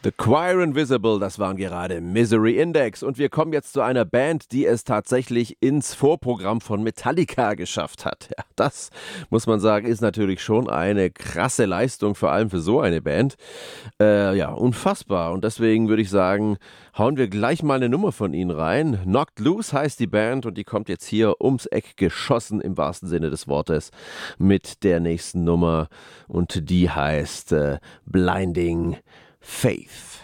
The Choir Invisible, das waren gerade Misery Index. Und wir kommen jetzt zu einer Band, die es tatsächlich ins Vorprogramm von Metallica geschafft hat. Ja, das, muss man sagen, ist natürlich schon eine krasse Leistung, vor allem für so eine Band. Ja, unfassbar. Und deswegen würde ich sagen, hauen wir gleich mal eine Nummer von ihnen rein. Knocked Loose heißt die Band und die kommt jetzt hier ums Eck geschossen, im wahrsten Sinne des Wortes, mit der nächsten Nummer. Und die heißt Blinding Faith.